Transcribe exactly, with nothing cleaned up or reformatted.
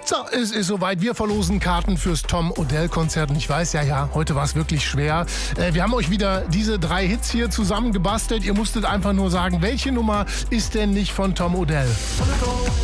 So, es ist soweit. Wir verlosen Karten fürs Tom Odell-Konzert. Und ich weiß, ja, ja, heute war es wirklich schwer. Äh, wir haben euch wieder diese drei Hits hier zusammengebastelt. Ihr musstet einfach nur sagen, welche Nummer ist denn nicht von Tom Odell?